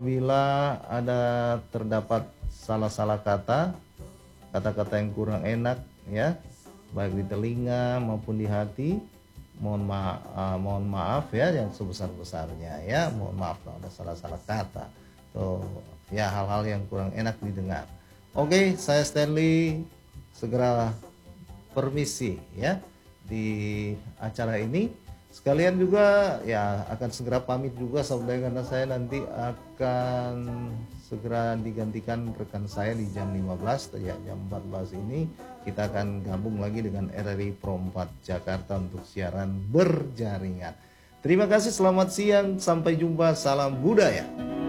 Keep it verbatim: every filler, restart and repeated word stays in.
Bila ada terdapat salah-salah kata, kata-kata yang kurang enak ya, baik di telinga maupun di hati, mohon maaf, uh, mohon maaf ya yang sebesar-besarnya ya, mohon maaf kalau ada salah-salah kata tuh ya, hal-hal yang kurang enak didengar. Oke, saya Stanley segera permisi ya di acara ini. Sekalian juga ya akan segera pamit juga saudara, karena saya nanti akan segera digantikan rekan saya di jam lima belas ya, jam empat belas ini kita akan gabung lagi dengan R R I Pro empat Jakarta untuk siaran berjaringan. Terima kasih, selamat siang, sampai jumpa, salam budaya.